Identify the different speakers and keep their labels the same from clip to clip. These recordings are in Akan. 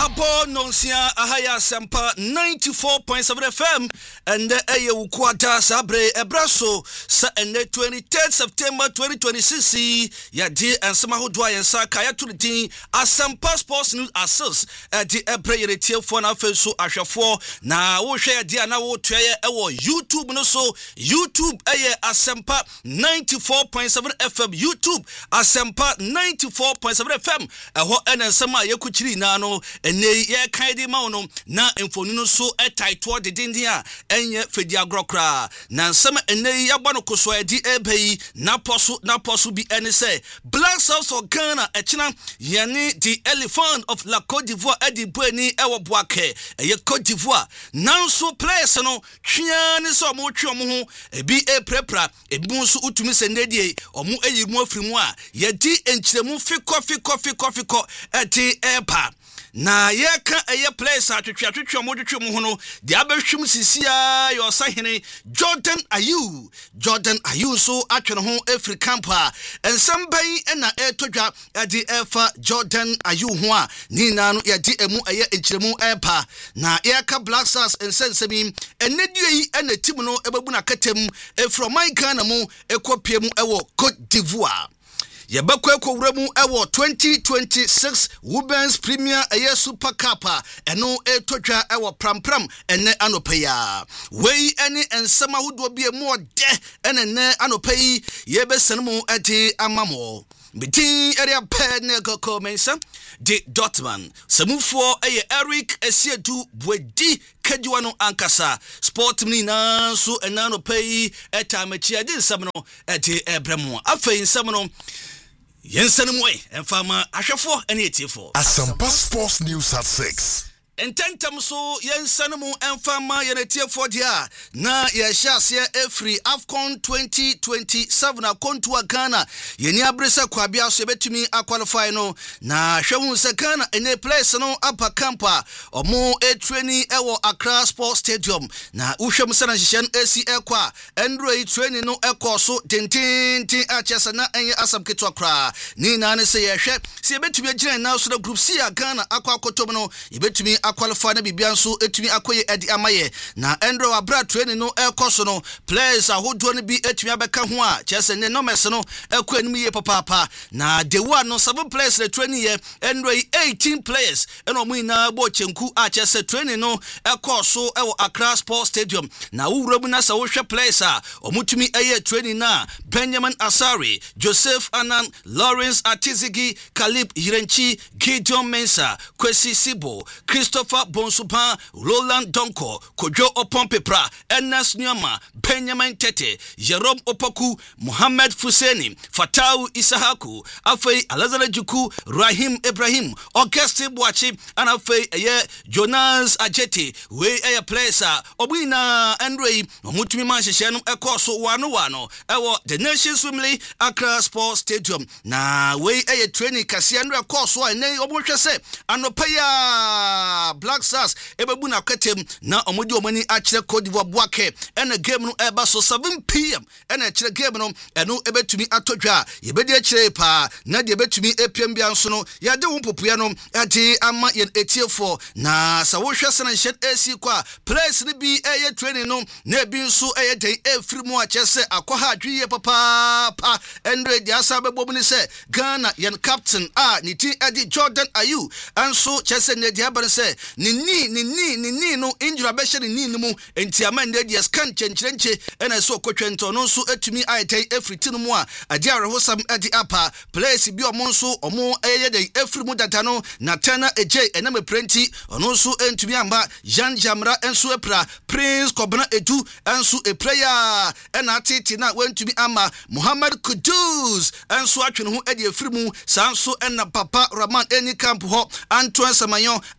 Speaker 1: Abo nonsia ahaya sampa 94.7 FM and eye ukwata sabre ebraso sa ene 23rd September 2026 ya di ensema hodwa yensa kaya tudin asampa sports news assess di ebre yeretie fo na afenso ahwefo na wo hwe ya di ana wo tweye ewo YouTube no so YouTube eye asampa 94.7 FM YouTube asampa 94.7 FM eho ensema yekuchiri na no ene ye kaidi mawono na emfonu no so etaito de dindia enye fedi agrokra na nsema ene ya gba no koso edi ebeyi na poso bi ene say Black South of Ghana echina yene the elephant of la Côte d'Ivoire edi bueni ewo boake eye Côte d'Ivoire nanso players no twia ne so mo twa mo ho ebi prepra ebi nso utumi sendedie omo eyi mu afrimu a yedi enchiremu fiko eti epa na yeka eye place atwetwa mo ho no de abehwim sisia yo sahene Jordan Ayew so atwe ho African pa ensamban na etodwa de efa Jordan Ayew ho a ni na no ye di emu eye enchiremu epa na yeka Black Stars ensensemi enedue na team no ebabu na katem efroman Ghana mu ekopiem ewo Côte d'Ivoire Yebakwe wuremu ewo 2026 Women's Premier Aye Super Cup eno etodwa ewo prampram ene anopeya wei ene ensema hodo bia mu de ene anopeyi yebesenmu edi amamo Bitin area pen go mensa de Dortmund Samufo eye Eric Esiedu Bwedi Kajuano Ankasa Sport Mnina so enano pay etamachia din samno eti ebremo afei samno yensanumwe enfama ahwefo ene etifo
Speaker 2: Asampa Sports News at 6
Speaker 1: Intentam so yensanumu enfama yenetiefo dia na yeshase efri AFCON 2027 akontua Ghana yeni abresa kwabia so betumi aqualify no na hwehun se Ghana ene place no upper campa omo training ewo Accra Sports Stadium na uhwem sana hihyen AC ekwa Android training no ekọ so tintintin achesa na enye asabketo akra ni na ne se yehwe se betumi agire na so group C a Ghana akwakotom no yebetumi qualify na bibia nso etumi akoye edi amaye na Andrew Abra training no ekoso no players ahodo no bi etumi abeka ho a chese ne numbers no ekọ anim ye papa na the one no 7 players the training ye Andrew 18 players eno mu ina bo chenku a chese training no ekoso ewo Accra Sports Stadium na wurobu na sa wo hwe players a omutumi eye training na Benjamin Asari, Joseph Anan, Lawrence Atizigi, Kalib Yirenchi, Gideon Mensah, Kwesi Sibo, Christopher Bonsupa, Roland Donko, Kojo Opompepra, Ernest Nyama, Benjamin Tete, Jerome Opoku, Mohamed Fuseni, Fatau Isahaku, Afei Alazare Juku, Rahim Ibrahim, Auguste Boachi, and Afei Jonas Ajeti, we a place, Obina Andre, Mutumi Manshenu, Ekoso Wano, the Nations Swim League, Accra Sports Stadium. Na we a training Cassiandra Koso, and name Omusha say, Anopaya Black Stars, Ebabuna Katem, na Omodio Mani Achre Côte d'Ivoire Boake, and a game no eba so 7 p.m. and a chile game no, and no ebe to me atoja, Yebedia Chepa, Nadia bet to me APM Biansono, Yada Wumpupiano, Ati Ama yen 84, na Sawosha San and Shed AC Qua, place the be a training no, Nebin so a day every more chese, Aquaha Dria Papa, Andre Diasabe Bobini say, Ghana yen captain, Niti Eddie Jordan Ayew, and so chese Nediaban say, Nini no injury abeshe ni mu enti amande dia scan chenchenche ena so kwetwento no so etumi aitai everything mu a ade arehosam ade apa place bi omonso omo eye dey every mu data no na tena eje ena me prenti ono so entumi amba Jean Jamra enso epra Prince Kobna Edu enso e player ena titi na wentumi ama Muhammad Kudus enso atwe ho ade efiri mu sanso ena Papa Rahman eni camp ho Antoine Samayon a chese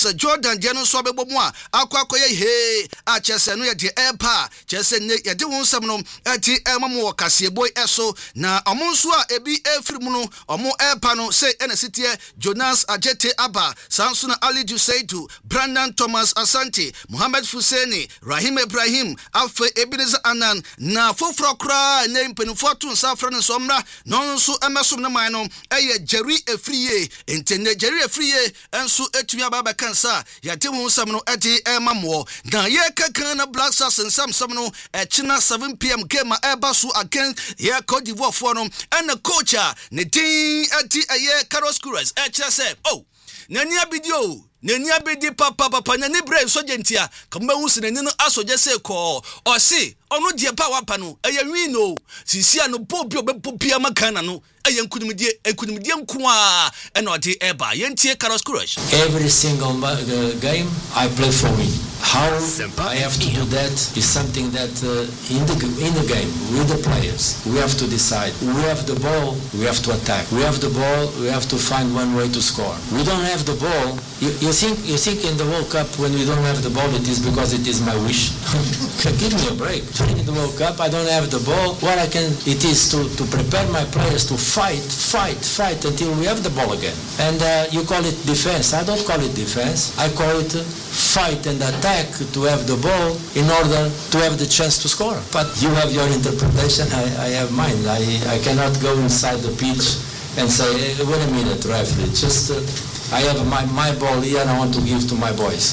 Speaker 1: Jordan Jeno so abebomwa akwakoye he a chese no ye de epa chese ne ye de wonsam no ati emamo kaseboy eso na omonso a ebi efiri no omo epa no say ene sitie Jonas Ajete Aba Samson Ali Jusaidu Brandon Thomas Asante Muhammad Fuseni Rahim Ibrahim Afe Ebenezer Anan na foforo kra na mpenufo to nsafra ne somra no nso emesom ne man no eye Jerry Efriye entene Jerry Efriye enso etumi ababa kansa yate hu sam no edi emamo na ye kakan na Black Stars nsam sam no echina 7 pm game eba so against ye Cote d'Ivoire for no and the coach ne din edi eye Carlos Queiroz eche say oh nani abidio nani abedi papa nani brain so gentia kamba hu se nani no asoje say ko o se ono die pa wapa no eye wi no sisia no bobi obepopia makana no eye nkunimdie nkoa ena odi eba yentie Carlos Queiroz.
Speaker 3: Every single game I play for me. How I have to do that is something that in the game with the players we have to decide. We have the ball, we have to attack. We have the ball, we have to find one way to score. We don't have the ball. You think in the World Cup when we don't have the ball it is because it is my wish? Give me a break. In the World Cup I don't have the ball. What it is to prepare my players to fight until we have the ball again. And you call it defense. I don't call it defense. I call it fight and attack to have the ball in order to have the chance to score. But you have your interpretation, I have mine. I cannot go inside the pitch and say, hey, wait a minute, referee, just I have my ball here and I want to give to my boys.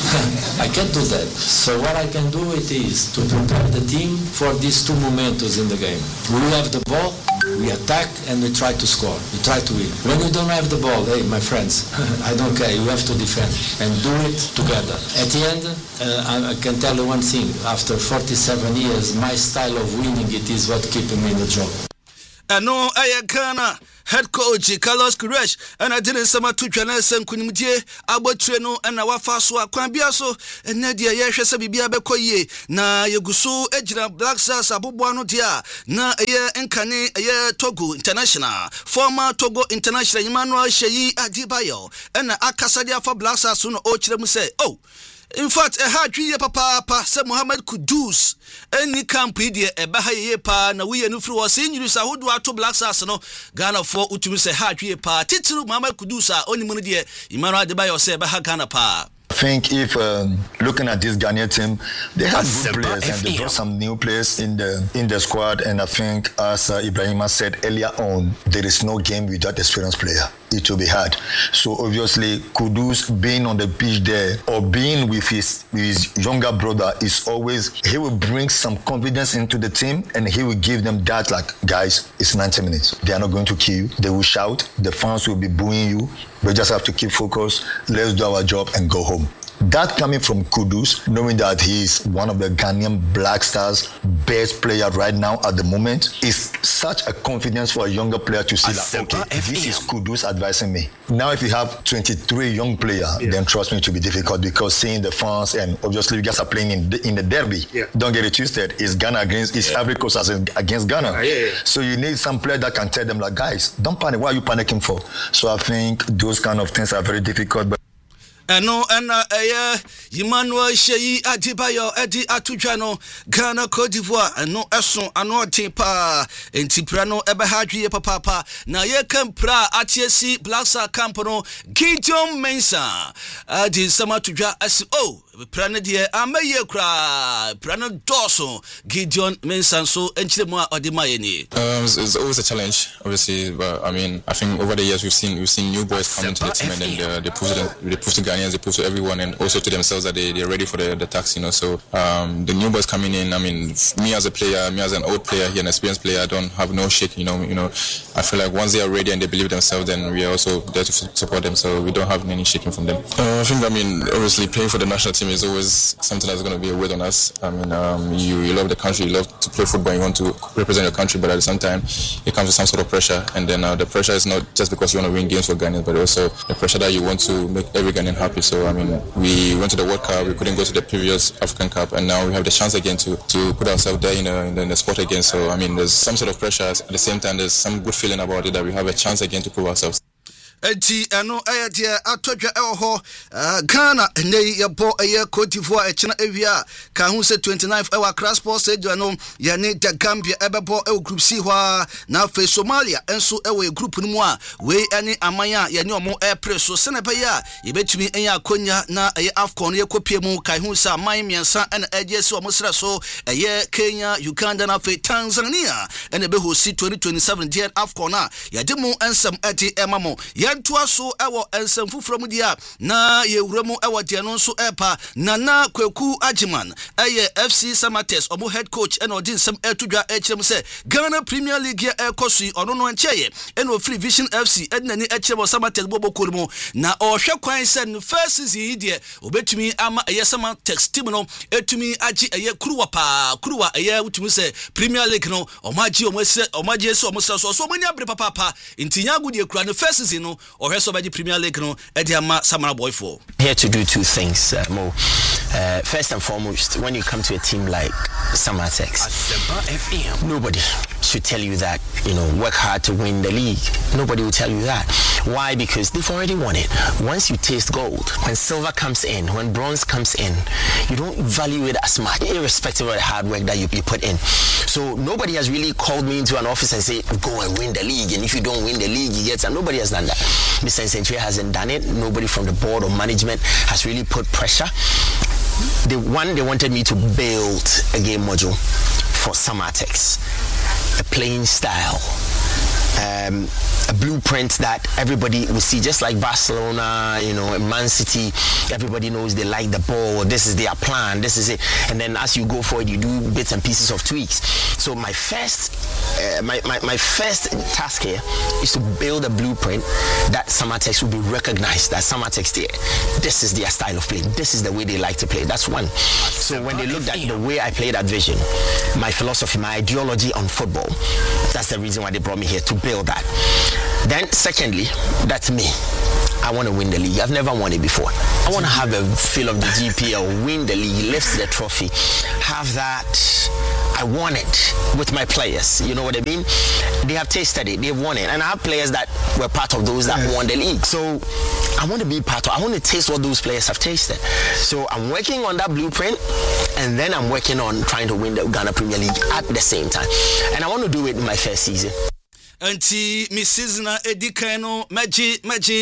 Speaker 3: I can't do that. So what I can do it is to prepare the team for these two momentos in the game. We have the ball, we attack and we try to score. We try to win. When you don't have the ball, hey, my friends, I don't care. You have to defend and do it together. At the end, I can tell you one thing. After 47 years, my style of winning, it is what keeps me in the job.
Speaker 1: No, I Ghana head coach Carlos Queiroz and I didn't sama to twana sankunimdie abotre no na wafa so akwan bia so na dia ye hwese bibia bekoye na yeguso ejira Black Stars abobo ano dia na ye nkane ye Togo International former Togo International Emmanuel Sheyi Adibayo na akasade afa Black Stars no o kire mu say oh in fact a hard ye papa say Muhammad Kudus any camp idea e ba haye pa na we no free was injury sa hodo ato Black Stars no Ghana for utumi say hard ye pa titiru Muhammad Kudus a oni mu de Emmanuel Adebayo say ba ha Ghana pa.
Speaker 4: I think if looking at this Ghanaian team, they have good players and they brought some new players in the squad. And I think, as Ibrahima said earlier on, there is no game without experienced player. It will be hard. So obviously, Kudus being on the pitch there or being with his younger brother is always, he will bring some confidence into the team and he will give them that, like, guys, it's 90 minutes. They are not going to kill you. They will shout. The fans will be booing you. We just have to keep focused. Let's do our job and go home. That coming from Kudus, knowing that he is one of the Ghanaian Black Stars' best player right now at the moment, is such a confidence for a younger player to see that, okay, this is Kudus advising me. Now, if you have 23 young players, then trust me, it will be difficult because seeing the fans and obviously you guys are playing in the derby. Don't get it twisted. It's Ghana it's Ivory Coast against Ghana. So you need some player that can tell them, like, guys, don't panic. What are you panicking for? So I think those kind of things are very difficult. But
Speaker 1: no, and Emmanuel Sheyi Adibayo Edi Atujano Ghana Cote d'Ivoire no eson ano tepa entiprano ebehadwie papa na ye kempra atiesi Black Stars camp no Gideon Mensah adi sama tudwa asi oh prana de amaye kra prana doso Gideon Mensah so enchire mu odemaye ni.
Speaker 5: It's always a challenge, obviously, but I mean, I think over the years we've seen new boys come into the team and they prove to Ghanaians, they prove to everyone and also to themselves that they're ready for the task, you know. So the new boys coming in, I mean, me as a player, me as an old player here, an experienced player, I don't have no shake, you know. I feel like once they are ready and they believe themselves, then we are also there to support them. So we don't have any shaking from them. I think, obviously playing for the national team is always something that's going to be a weight on us. I mean, you love the country, you love to play football, you want to represent your country, but at the same time, it comes with some sort of pressure. And then the pressure is not just because you want to win games for Ghanaians, but also the pressure that you want to make every Ghanaian happy. So, I mean, we went to the World Cup, we couldn't go to the previous African Cup, and now we have the chance again to put ourselves there in the sport again. So, I mean, there's some sort of pressure. At the same time, there's some good feeling about it that we have a chance again to prove ourselves.
Speaker 1: Enti eno dia atodwa ewo Ghana nei yebo Cote d'Ivoire echina ewia ka hu se 29 ewa Accra Sports Stadium no ya ne da Gambia ebebo ewo group C ho na fe Somalia enso ewo group no mu a we ene amanya ya ne omo airpress so sene be ya yebetumi enya akonya na AFCON ye kopie mu ka hu sa man miensa ene agese omo sra so Kenya, Uganda na fe Tanzania ene be hosi 2027 dia AFCON na ya de mu ensam ati emamo Yantua so ewo ensemfu from dia na ye wuramu ewo dia no so epa Nana Kweku Ajiman FC Samates omo head coach eno di nsem etudwa echem se Ghana Premier League ye ekosu ono no ncheye eno Free Vision FC edna ni echem Samates bobo kolmo na ohwe kwan se no first season die obetumi ama Samates team no etumi agi kuruwa utumi se Premier League no omaji so mani abre papa intinya gudi ekura no first season no or so by the Premier League no Ediama Samara Boy for.
Speaker 6: Here to do two things, Mo. First and foremost, when you come to a team like Samatex, nobody should tell you that, work hard to win the league. Nobody will tell you that. Why? Because they've already won it. Once you taste gold, when silver comes in, when bronze comes in, you don't value it as much, irrespective of the hard work that you put in. So nobody has really called me into an office and say, go and win the league. And if you don't win the league, you get, and nobody has done that. Mr. Century hasn't done it. Nobody from the board or management has really put pressure. They wanted me to build a game module for Samatex, a playing style, a blueprint that everybody will see, just like Barcelona, Man City. Everybody knows they like the ball. This is their plan. This is it. And then as you go forward, you do bits and pieces of tweaks. So my first task here is to build a blueprint that Samatex will be recognized. That Samatex, this is their style of play. This is the way they like to play. That's one. So when they looked at the way I played that vision, my philosophy, my ideology on football, that's the reason why they brought me here, to build that. Then secondly, that's me. I want to win the league. I've never won it before. I want to have a feel of the GPL, win the league, lift the trophy, have that. I want it with my players. You know what I mean? They have tasted it. They've won it. And I have players that were part of those that won the league. So I want to be part of, I want to taste what those players have tasted. So I'm working on that blueprint, and then I'm working on trying to win the Ghana Premier League at the same time. And I want to do it in my first season.
Speaker 1: Anti Miss Season Eddie Kano Maji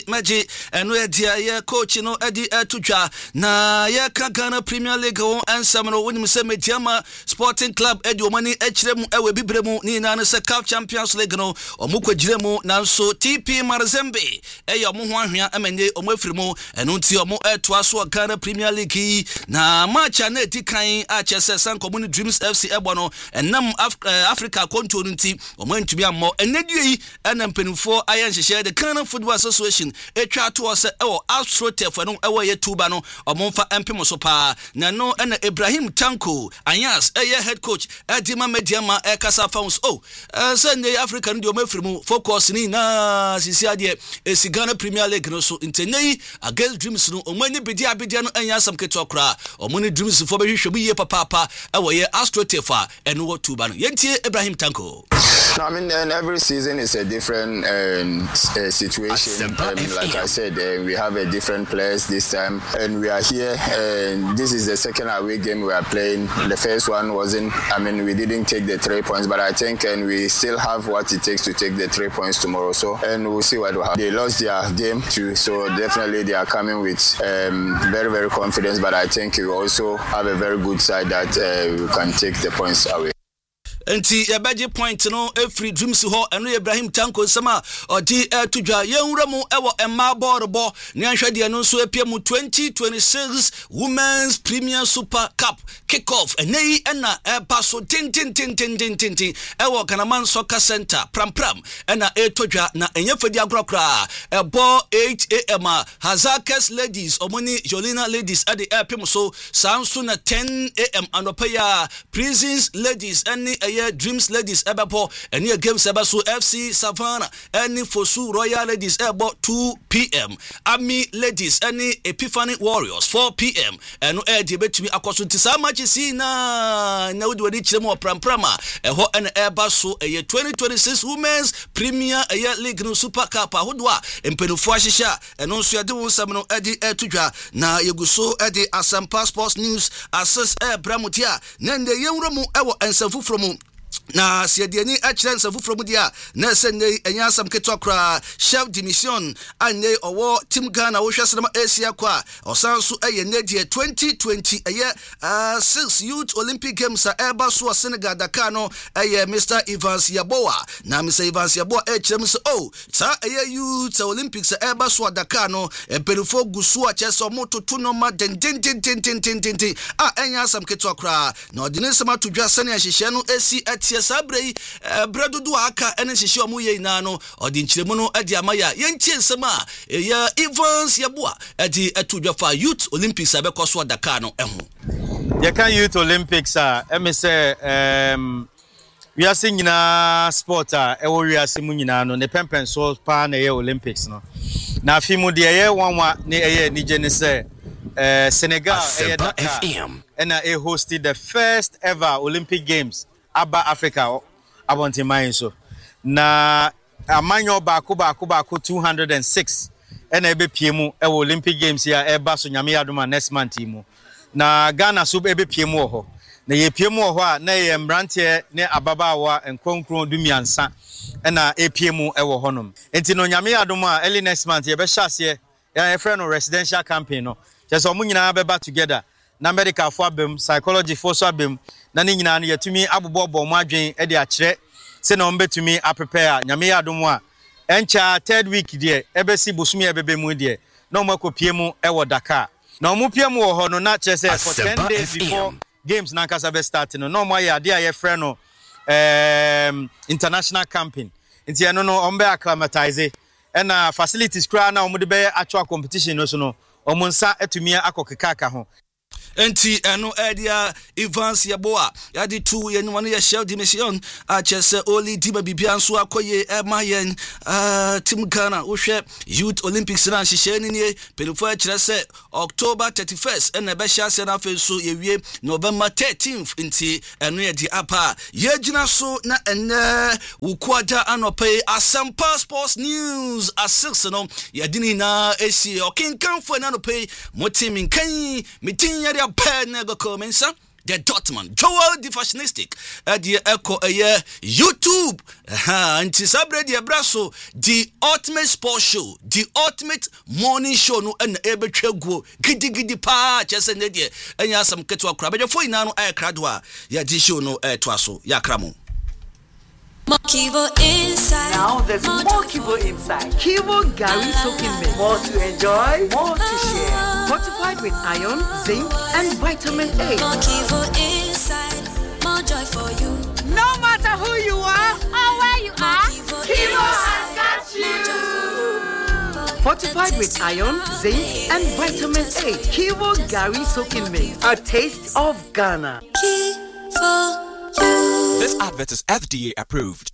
Speaker 1: and where dear coach Eddie Tuja na ya Ghana Premier League and Samano when Mediama Sporting Club Eddie Money Hremu Ewe Bibremu ni na se CAF Champions League no omukwa jiremu nanso TP Marzembe eya omuhwanhwa amende omafirimu enunti omo etoa so Ghana Premier League na match na edikan a chese Sanko Muni Dreams FC ebono enam Africa konto nti omantumi ammo Nedui and Penufo Iron share the Ghana Football Association etwa to us AstroTurf no ewe ye tuba no omonfa empemo so pa na no na Ibrahim Tanko Anyas head coach Edima Mediama Kasa Founds Sunday Africa ndio mefrimu focus ni na sisi ade esi Ghana Premier League no so intenei against Dreams no omani bedia no anya sam keto kra omani Dreams fo behwehwe ye papa ewe ye AstroTurf eno tuba no yentie Ibrahim Tanko.
Speaker 7: No, I mean, and every season is a different situation. Like I said, we have a different players this time, and we are here. And this is the second away game we are playing. The first one wasn't. I mean, we didn't take the 3 points, but I think, and we still have what it takes to take the 3 points tomorrow. So, and we'll see what will happen. They lost their game too, so definitely they are coming with very, very confidence. But I think we also have a very good side that we can take the points away.
Speaker 1: Enti yabaje point no every Dreams ho eno Ibrahim Tanko sama odi tudwa yenwuramu ewo emma borbo ne anhwede no so apiemu 2026 Women's Premier Super Cup kickoff enei na paso tin ewo Kanaman Soccer Center pram na etodwa na enyefadi agrakra ebo 8 am Hazakes ladies omoni Jolina ladies at the airpem so sanso na 10 am anopa ya Prisons ladies any ɛyɛ Dreams Ladies ɛbɛbɔ ɛne games ɛbɛso FC Savannah ɛne Fosu Royal Ladies ɛbɔ 2 p.m. Army Ladies ɛne Epiphany Warriors 4 p.m. ɛno ɛde betumi akɔso nti saa match si na wodi wadi kyerɛ mu opramprama ɛhɔ ɛne ɛba so ɛyɛ 2026 Women's Premier ɛyɛ League no Super Cup ahodo a mpenufo ahyehyɛ ɛno nso yɛde wo nsɛm no ɛde ɛtodwa na yeguso ɛde Asampa Sports News access ɛbramutia na nde yɛnwura mu ɛwɔ nsɛmfoforo mu na siadiani actually nsɛmfoforo mu dia na sɛ ne anya asam keto akra chef dimission ane ɔwɔ team Ghana wo hwɛsɛm Asia kwa ɔsan so ɛyɛ nedie 2020 ɛyɛ 6 Youth Olympic Games a ɛba so Senegal Dakar no ɛyɛ Mr. Evans Yaboa na Mr. Evans Yaboa ɛkyerɛm sɛ saa ɛyɛ Youth Olympics ɛba so Dakar no ɛpɛrifo gusu a kyerɛ sɛ ɔmo toto no ma den a anya asam keto akra na ɔde ne nsɛm atodwa sɛne ahyehyɛ no esi tie sabrei bredodo aka ene hihye omo ye ina no odi nkyiremu no adi amaya yentie nsem a ya Evans Yaboa adi atudwafa Youth Olympics abekoso Dakar no eho
Speaker 8: ye kan Youth Olympics a eme se wiase nyina sport a ewo wiase mu nyina no ne pempen so pa na ye Olympics no na afi mu de ye wanwa ne ye nije ne se Senegal Dakar and I hosted the first ever Olympic Games Aba Africa abonti mine so na amanyo baako 206 and ebe piemu e Olympic Games ya eba so nyame adoma next month mu na Ghana so ebe piemu ho na ye piemu ho a na ye mbrante ne ababaawa enkonkron dumiansa na epiemu e wo honom enti no nyame adoma early next month ye be hyase ya friend no residential campaign no just omo nyina be back together na medical for abem psychology for so abem na ne nyina no yatumi abobobo mo adwen e de akire se na ombetumi prepare nyame yadom a encha third week de ebesi bosumi ebebe mu de na omo akopie mu e wo Dakar na omo pie mu wo ho no na kire se for 10 days before games na nkasa be start no na omo ya de aye frɛ no international campaign nti eno no ombe acclimatize na facilities kra na omo de be actual competition no so no omo nsa atumi akokeka aka ho
Speaker 1: enti eno edia Evans Yaboa yadi tu yenwa no ye shell dimension a chese oli diba bibia nso akoye emayen team Ghana wo hwe Youth Olympics na hihye ni nie pelifo a kire se October 31st ena be hyase na fe so yewie November 13th enti eno ye di apa ye gina so na ene wukwada anope Asampa Sports News a6 no ye dini na esi okinkanfo na anope motimi nkan mitin ya Pennego Comensa, the Dortmund, Joel the Fashionistic, the Echo YouTube, and Tisabre the Abraso, the ultimate sports show, the ultimate morning show, no, and able to go, giddy pa, just an idea, and ya some keto crab, but for now, I cradwa, ya di show no air twasso, ya cramo.
Speaker 9: Kivo inside. Now there's more Kivo inside. Kivo Gary soaking milk. More to enjoy, more to share. Fortified with iron, zinc, and vitamin A. More Kivo inside. More joy for you. No matter who you are or where you are, Kivo has got you. Fortified with iron, zinc, and vitamin A. Kivo Gary soaking milk. A taste of Ghana. Kivo.
Speaker 10: This advert is FDA approved.